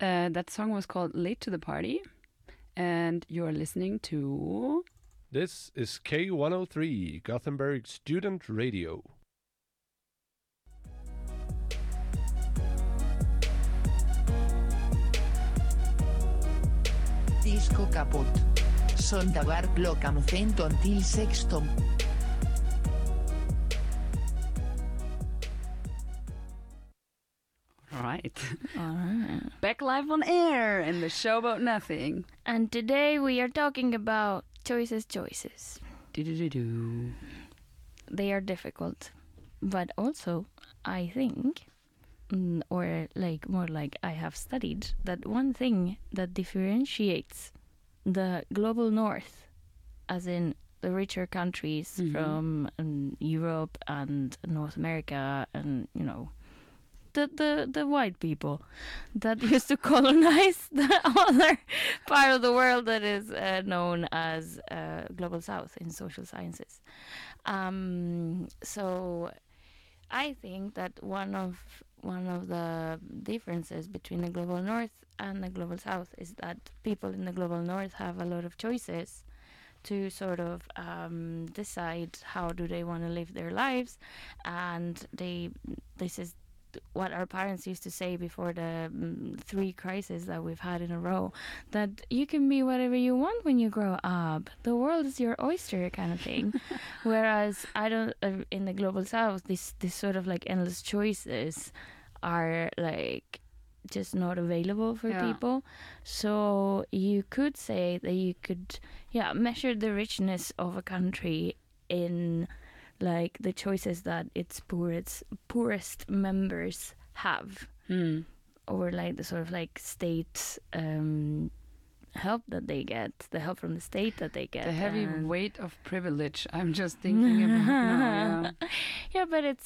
That song was called Late to the Party, and you're listening to... This is K103, Gothenburg Student Radio. Disco kaputt. Söndagar klockan 15 till 16. All right. Back live on air in the show about nothing. And today we are talking about choices. Do-do-do-do. They are difficult, but also I think, or like more like I have studied, that one thing that differentiates the global north, as in the richer countries from Europe and North America and, you know, the white people that used to colonize the other part of the world that is known as Global South in social sciences. So I think that one of the differences between the Global North and the Global South is that people in the Global North have a lot of choices to sort of decide how do they want to live their lives, and this is what our parents used to say before the 3 crises that we've had in a row, that you can be whatever you want when you grow up. The world is your oyster kind of thing. Whereas in the Global South, this sort of like endless choices are like just not available for people. So you could say that you could measure the richness of a country in like the choices that its poorest members have, or like the sort of like state help that they get, the help from the state that they get, the heavy weight of privilege. I'm just thinking about now. Yeah, but it's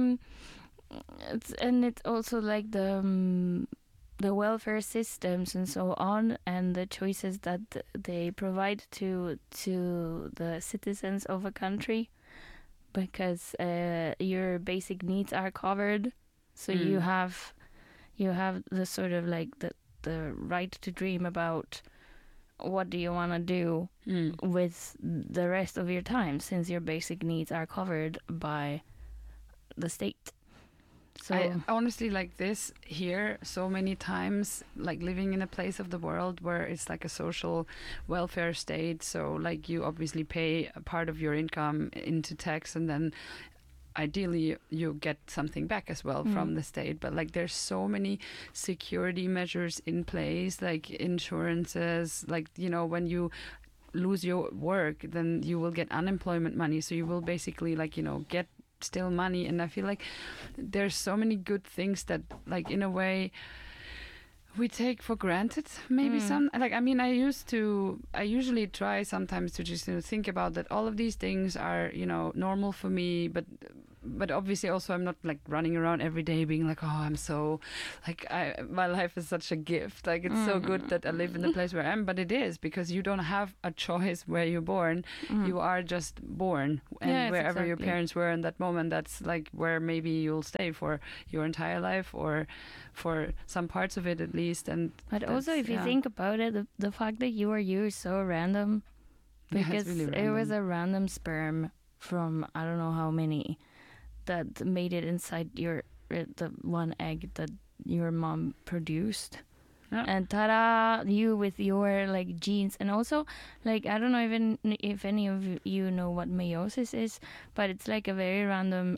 also like the welfare systems and so on, and the choices that they provide to the citizens of a country. Because your basic needs are covered, so you have the sort of like the right to dream about what do you want to do with the rest of your time, since your basic needs are covered by the state. So I honestly like this here so many times, like living in a place of the world where it's like a social welfare state. So like you obviously pay a part of your income into tax, and then ideally you get something back as well from the state. But like there's so many security measures in place, like insurances, like, you know, when you lose your work, then you will get unemployment money. So you will basically like, you know, get still money. And I feel like there's so many good things that like in a way we take for granted, maybe some, like, I mean, I usually try sometimes to just, you know, think about that all of these things are, you know, normal for me, but obviously also I'm not like running around every day being like, oh, I'm so like, my life is such a gift, like it's so good that I live in the place where I am. But it is, because you don't have a choice where you're born. You are just born, and wherever your parents were in that moment, that's like where maybe you'll stay for your entire life, or for some parts of it at least. But also, if you think about it, the fact that you is so random, because really random. It was a random sperm from I don't know how many that made it inside the one egg that your mom produced. And ta-da, you with your like genes. And also, like, I don't know even if any of you know what meiosis is, but it's like a very random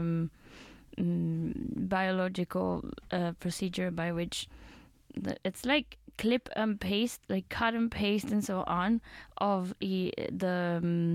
biological procedure by which it's like clip and paste, like cut and paste and so on, of the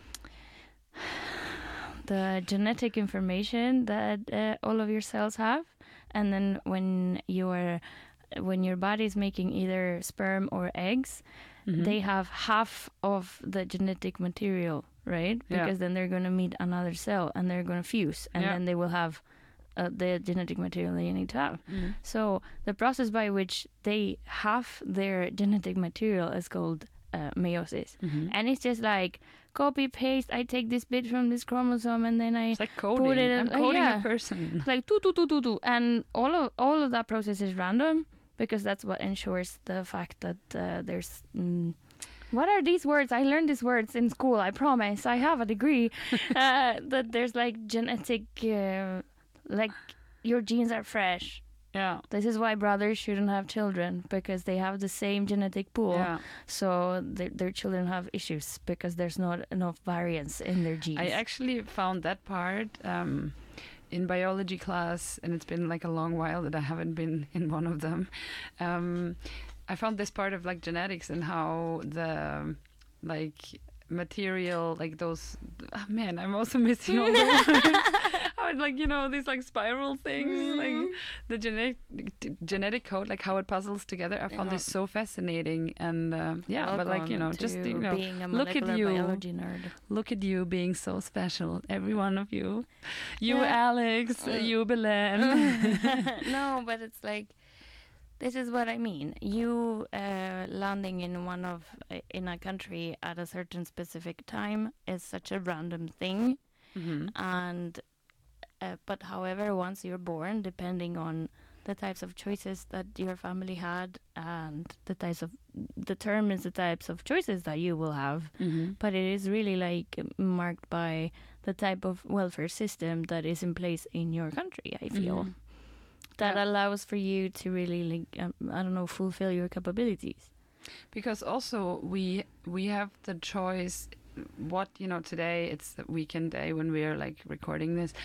genetic information that all of your cells have. And then when your body is making either sperm or eggs, they have half of the genetic material, right? Because then they're going to meet another cell and they're going to fuse, and then they will have the genetic material they need to have. So the process by which they have their genetic material is called meiosis. And it's just like copy paste. I take this bit from this chromosome and then it's like coding. Put it in, I'm coding a person. Like do. And all of that process is random, because that's what ensures the fact that there's what are these words? I learned these words in school, I promise. I have a degree. That there's like genetic, like your genes are fresh. Yeah. This is why brothers shouldn't have children, because they have the same genetic pool. Yeah. So their children have issues because there's not enough variance in their genes. I actually found that part in biology class, and it's been like a long while that I haven't been in one of them. I found this part of like genetics and how the like material, like those. Oh, man, I'm also missing all the words. How it, like, you know, these like spiral things, like the genetic code, like how it puzzles together. I found this so fascinating, and but like, you know, just, you know, being a look at molecular you. biology nerd. Look at you being so special, every one of you. You, Yeah. Alex, you, Belen. No, but it's like, this is what I mean. You landing in a country at a certain specific time is such a random thing, and but however, once you're born, depending on the types of choices that your family had, and determines the types of choices that you will have. But it is really like marked by the type of welfare system that is in place in your country, I feel. That allows for you to really, like, I don't know, fulfill your capabilities. Because also we have the choice. What, you know, today it's the weekend day when we are like recording this.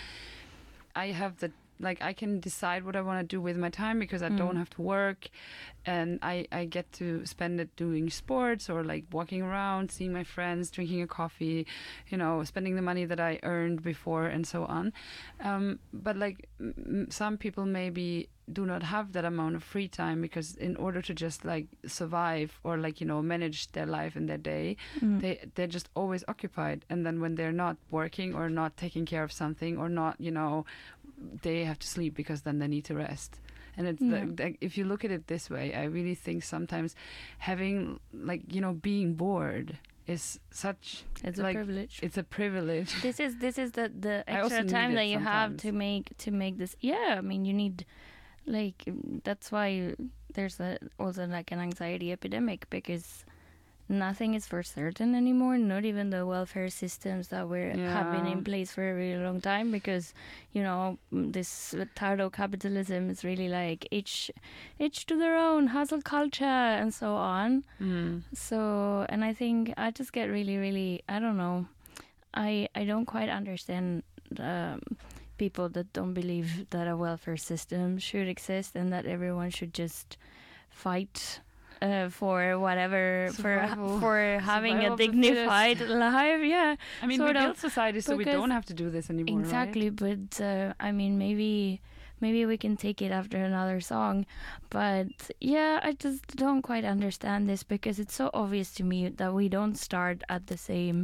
I have the, like, I can decide what I want to do with my time because I don't have to work, and I get to spend it doing sports or like walking around, seeing my friends, drinking a coffee, you know, spending the money that I earned before and so on. But like some people maybe do not have that amount of free time, because in order to just like survive or like, you know, manage their life and their day, they're just always occupied. And then when they're not working or not taking care of something or not, you know, they have to sleep because then they need to rest. And it's like, if you look at it this way, I really think sometimes having, like, you know, being bored is such, It's like, a privilege. it's a privilege. This is the I also extra need time it that you have sometimes. to make this. Yeah, I mean, you need, like, that's why there's also like an anxiety epidemic, because nothing is for certain anymore, not even the welfare systems that have been in place for a really long time, because, you know, this tardo capitalism is really like each to their own, hustle culture and so on. So, and I think I just get really, really, I don't know, I don't quite understand people that don't believe that a welfare system should exist and that everyone should just fight for whatever, for having Survival a of the dignified life. Yeah, I mean, sort we of, built society so we because- don't have to do this anymore. exactly. Right? But I mean, maybe we can take it after another song. But yeah, I just don't quite understand this, because it's so obvious to me that we don't start at the same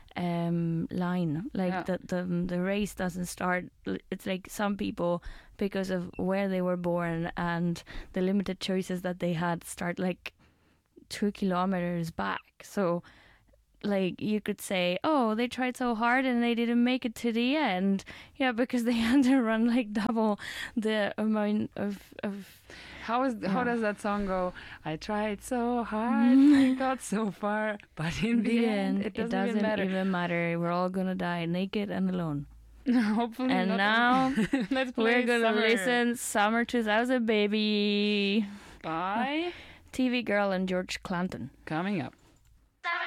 line. Like the race doesn't start. It's like some people, because of where they were born and the limited choices that they had, start like 2 kilometers back. So like you could say, oh, they tried so hard and they didn't make it to the end. Yeah, because they had to run like double the amount of How does that song go? I tried so hard, I got so far, but in the end, it doesn't even matter. We're all gonna die naked and alone. Hopefully And not. now Let's play we're gonna Summer. listen Summer 2000, baby. Bye. TV Girl and George Clanton. Coming up.